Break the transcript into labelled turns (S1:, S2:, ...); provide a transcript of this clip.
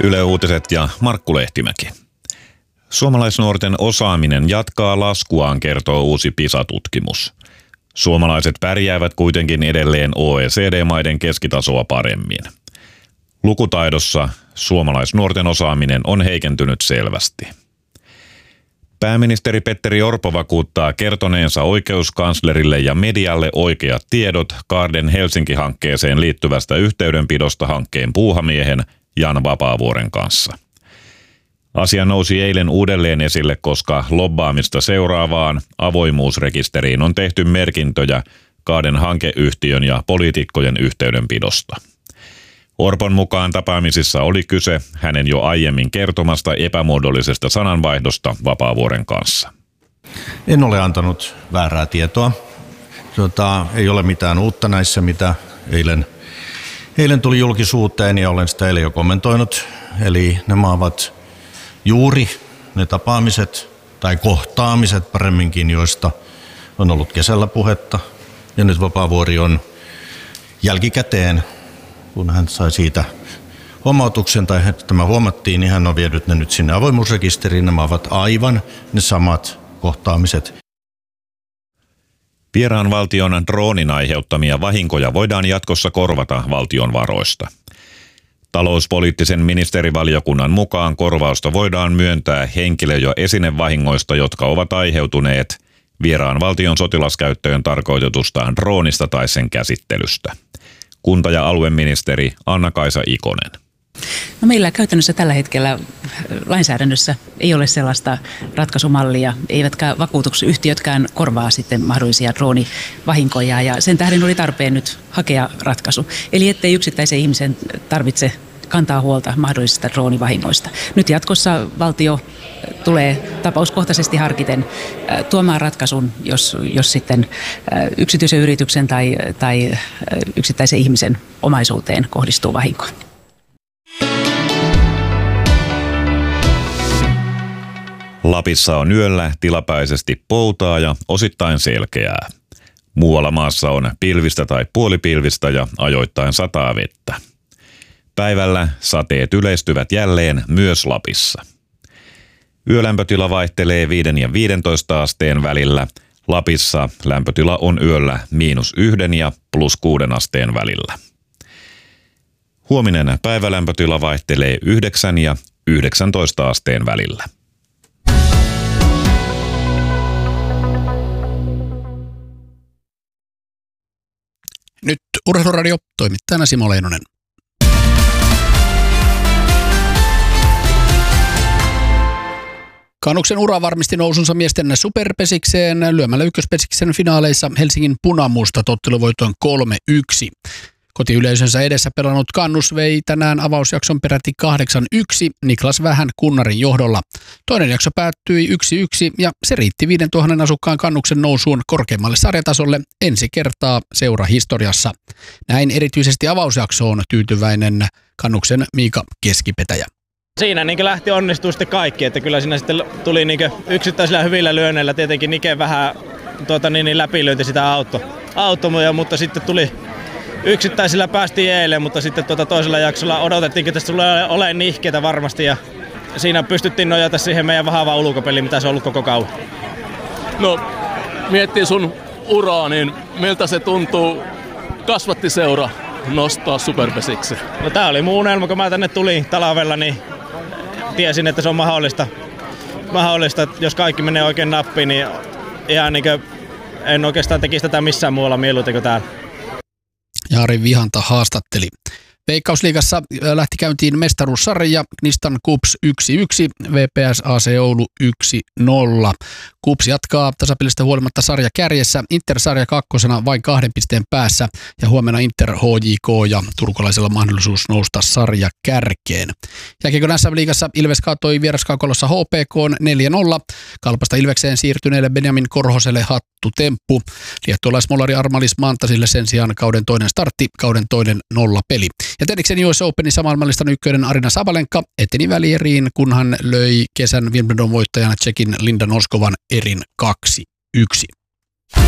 S1: Yle Uutiset ja Markku Lehtimäki. Suomalaisnuorten osaaminen jatkaa laskuaan, kertoo uusi PISA-tutkimus. Suomalaiset pärjäävät kuitenkin edelleen OECD-maiden keskitasoa paremmin. Lukutaidossa suomalaisnuorten osaaminen on heikentynyt selvästi. Pääministeri Petteri Orpo vakuuttaa kertoneensa oikeuskanslerille ja medialle oikeat tiedot Kaarden Helsinki-hankkeeseen liittyvästä yhteydenpidosta hankkeen puuhamiehen Jan Vapaavuoren kanssa. Asia nousi eilen uudelleen esille, koska lobbaamista seuraavaan avoimuusrekisteriin on tehty merkintöjä Kaarden hankeyhtiön ja poliitikkojen yhteydenpidosta. Orpon mukaan tapaamisissa oli kyse hänen jo aiemmin kertomasta epämuodollisesta sananvaihdosta Vapaavuoren kanssa.
S2: En ole antanut väärää tietoa. Ei ole mitään uutta näissä, mitä eilen tuli julkisuuteen ja olen sitä eilen jo kommentoinut. Eli nämä ovat juuri ne tapaamiset tai kohtaamiset paremminkin, joista on ollut kesällä puhetta. Ja nyt Vapaavuori on jälkikäteen, kun hän sai siitä huomautuksen tai tämä huomattiin, niin hän on vienyt ne nyt sinne avoimuusrekisteriin. Nämä ovat aivan ne samat kohtaamiset.
S1: Vieraan valtion droonin aiheuttamia vahinkoja voidaan jatkossa korvata valtion varoista. Talouspoliittisen ministerivaliokunnan mukaan korvausta voidaan myöntää henkilö- ja esinevahingoista, jotka ovat aiheutuneet vieraan valtion sotilaskäyttöön tarkoitetusta droonista tai sen käsittelystä. Kunta- ja alueministeri Anna-Kaisa Ikonen.
S3: No meillä käytännössä tällä hetkellä lainsäädännössä ei ole sellaista ratkaisumallia, eivätkä vakuutusyhtiötkään korvaa sitten mahdollisia droonivahinkoja, ja sen tähden oli tarpeen nyt hakea ratkaisu. Eli ettei yksittäisen ihmisen tarvitse kantaa huolta mahdollisista droonivahingoista. Nyt jatkossa valtio tulee tapauskohtaisesti harkiten tuomaan ratkaisun, jos sitten yksityisen yrityksen tai yksittäisen ihmisen omaisuuteen kohdistuu vahinko.
S1: Lapissa on yöllä tilapäisesti poutaa ja osittain selkeää. Muualla maassa on pilvistä tai puolipilvistä ja ajoittain sataa vettä. Päivällä sateet yleistyvät jälleen myös Lapissa. Yölämpötila vaihtelee 5 ja 15 asteen välillä. Lapissa lämpötila on yöllä -1 ja +6 asteen välillä. Huominen päivälämpötila vaihtelee 9 ja 19 asteen välillä.
S4: Nyt Urheiluradio, toimittajana Simo Leinonen. Kannuksen ura varmisti nousunsa miesten superpesikseen lyömällä ykköspesiksen finaaleissa Helsingin Punamusta totteluvoiton 3-1. Kotiyleisönsä edessä pelannut Kannus vei tänään avausjakson peräti 8-1 Niklas Vähän Kunnarin johdolla. Toinen jakso päättyi 1-1 ja se riitti 5000 asukkaan Kannuksen nousuun korkeammalle sarjatasolle ensi kertaa seurahistoriassa. Näin erityisesti avausjaksoon tyytyväinen Kannuksen Miika Keskipetäjä.
S5: Siinä lähti onnistuu sitten kaikki, että kyllä siinä sitten tuli yksittäisillä hyvillä lyönneillä tietenkin Nike vähän läpilyönti sitä auttoi, mutta sitten tuli yksittäisillä päästiin eilen, mutta sitten toisella jaksolla odotettiin, että tässä tulee olemaan nihkeitä varmasti ja siinä pystyttiin nojata siihen meidän vahvaan ulkopeliin, mitä se on ollut koko kauan.
S6: No, miettii sun uraa, niin miltä se tuntuu kasvatti seura nostaa superpesiksi?
S5: No tää oli mun unelma, kun mä tänne tulin talvella, niin tiesin, että se on mahdollista, jos kaikki menee oikein nappiin, niin ihan en oikeastaan tekisi tätä missään muualla mieluiten kuin täällä.
S4: Jari Vihanta haastatteli. Veikkausliigassa lähti käyntiin mestaruussarja, Knistan KuPS 1-1, VPS AC Oulu 1-0. KuPS jatkaa tasapelistä huolimatta sarja kärjessä, Inter sarja kakkosena vain 2 pisteen päässä ja huomenna Inter HJK ja turkulaisella mahdollisuus nousta sarja kärkeen. Jääkiekon SM-liigassa Ilves kaatoi vieraskaukalossa HPK 4-0. Kalpasta Ilvekseen siirtyneelle Benjamin Korhoselle hattu temppu. Liettualaismolari Armalis Mantasille sen sijaan kauden toinen startti, kauden toinen 0 peli. Ja Tenniksen US Openissa maailmanlistan ykkönen Arina Sabalenka eteni välieriin, kun hän löi kesän Wimbledon voittajan Tšekin Linda Noskovan erin 2-1.